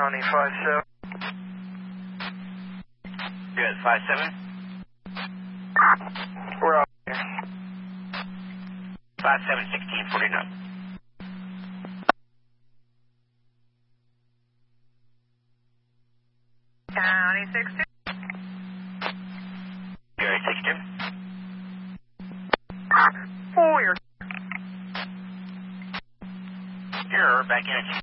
County 57. You're at 57? We're out here. 57, 1649. County 62. You're at 62? We're You're back in at